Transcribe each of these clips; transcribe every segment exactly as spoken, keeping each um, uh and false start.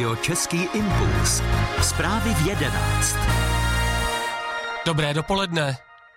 Český impuls. Zprávy v jedenáct. Dobré dopoledne.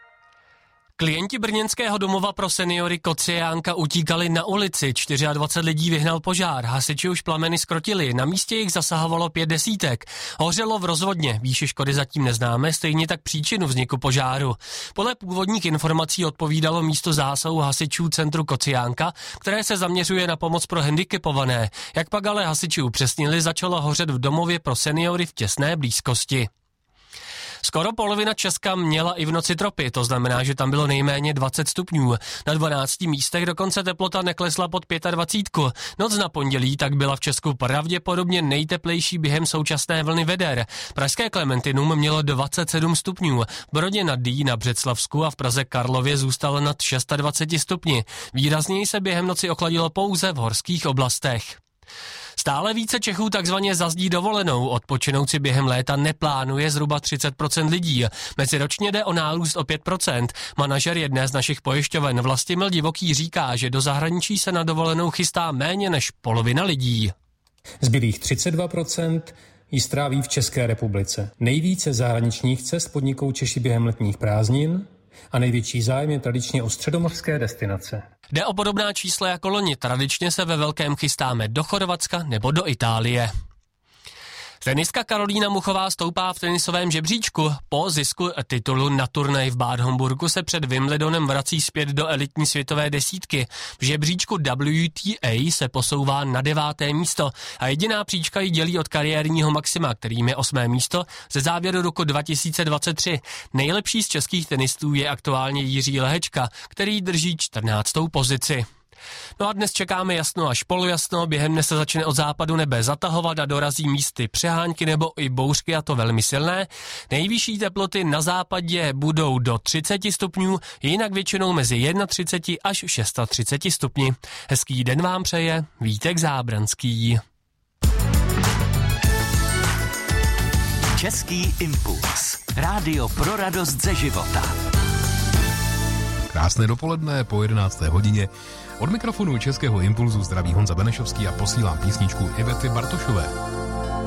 Klienti brněnského domova pro seniory Kociánka utíkali na ulici, dvacet čtyři lidí vyhnal požár, hasiči už plameny zkrotili, na místě jich zasahovalo pět desítek. Hořelo v rozvodně, výši škody zatím neznáme, stejně tak příčinu vzniku požáru. Podle původních informací odpovídalo místo zásahu hasičů centru Kociánka, které se zaměřuje na pomoc pro handicapované. Jak pak ale hasiči upřesnili, začalo hořet v domově pro seniory v těsné blízkosti. Skoro polovina Česka měla i v noci tropy, to znamená, že tam bylo nejméně dvacet stupňů. Na dvanácti místech dokonce teplota neklesla pod dvacet pět. Noc na pondělí tak byla v Česku pravděpodobně nejteplejší během současné vlny veder. Pražské Klementinum mělo dvacet sedm stupňů, v Brodě nad Dý, na Břeclavsku a v Praze Karlově zůstalo nad dvacet šest stupni. Výrazněji se během noci ochladilo pouze v horských oblastech. Stále více Čechů takzvaně zazdí dovolenou, odpočinout si během léta neplánuje zhruba třicet procent lidí. Meziročně jde o nárůst o pět procent. Manažer jedné z našich pojišťoven Vlastimil Divoký říká, že do zahraničí se na dovolenou chystá méně než polovina lidí. Zbylých třicet dva procent ji stráví v České republice. Nejvíce zahraničních cest podnikou Češi během letních prázdnin a největší zájem je tradičně o středomořské destinace. Jde o podobná čísla jako loni, tradičně se ve velkém chystáme do Chorvatska nebo do Itálie. Tenistka Karolína Muchová stoupá v tenisovém žebříčku. Po zisku titulu na turnaji v Bad Homburgu se před Wimbledonem vrací zpět do elitní světové desítky. V žebříčku W T A se posouvá na deváté místo a jediná příčka ji dělí od kariérního maxima, kterým je osmé místo ze závěru roku dva tisíce dvacet tři. Nejlepší z českých tenistů je aktuálně Jiří Lehečka, který drží čtrnáctou pozici. No a dnes čekáme jasno až polojasno, během dne se začne od západu nebe zatahovat a dorazí místy přehánky nebo i bouřky, a to velmi silné. Nejvyšší teploty na západě budou do třicet stupňů, jinak většinou mezi třicet jedna až třicet šest stupni. Hezký den vám přeje Vítek Zábranský. Český impuls. Rádio pro radost ze života. Krásné dopoledne po jedenácté hodině. Od mikrofonu Českého impulzu zdraví Honza Benešovský a posílám písničku Ivety Bartošové.